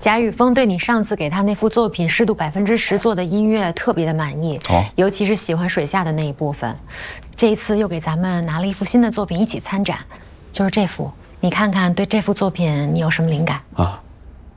贾雨峰对你上次给他那幅作品湿度10%做的音乐特别的满意，尤其是喜欢水下的那一部分。这一次又给咱们拿了一幅新的作品一起参展，就是这幅。你看看，对这幅作品你有什么灵感？